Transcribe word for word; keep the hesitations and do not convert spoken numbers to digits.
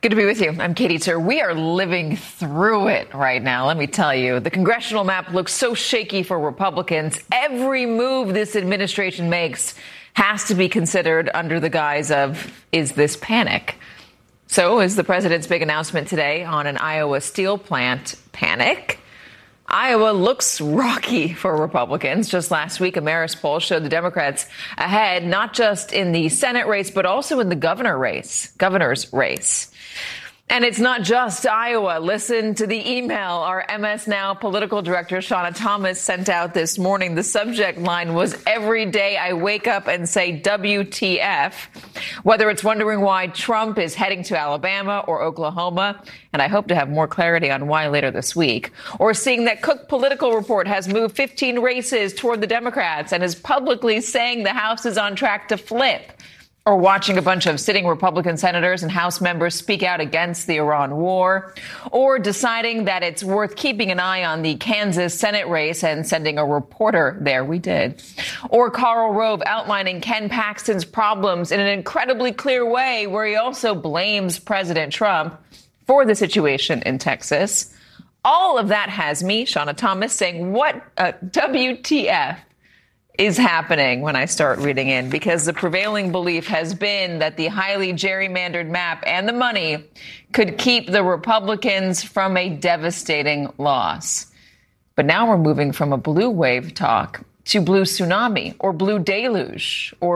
Good to be with you. I'm Katie Tur. We are living through it right now. Let me tell you, the congressional map looks so shaky for Republicans. Every move this administration makes has to be considered under the guise of, is this panic? So is the president's big announcement today on an Iowa steel plant panic? Iowa looks rocky for Republicans. Just last week, a Marist poll showed the Democrats ahead, not just in the Senate race, but also in the governor race, governor's race. And it's not just Iowa. Listen to the email our M S Now political director, Shauna Thomas, sent out this morning. The subject line was, "Every day I wake up and say W T F." Whether it's wondering why Trump is heading to Alabama or Oklahoma, and I hope to have more clarity on why later this week, or seeing that Cook Political Report has moved fifteen races toward the Democrats and is publicly saying the House is on track to flip, or watching a bunch of sitting Republican senators and House members speak out against the Iran war, or deciding that it's worth keeping an eye on the Kansas Senate race and sending a reporter there. We did. Or Karl Rove outlining Ken Paxton's problems in an incredibly clear way, where he also blames President Trump for the situation in Texas. All of that has me, Shauna Thomas, saying, what uh, W T F is happening when I start reading in, because the prevailing belief has been that the highly gerrymandered map and the money could keep the Republicans from a devastating loss. But now we're moving from a blue wave talk to blue tsunami or blue deluge or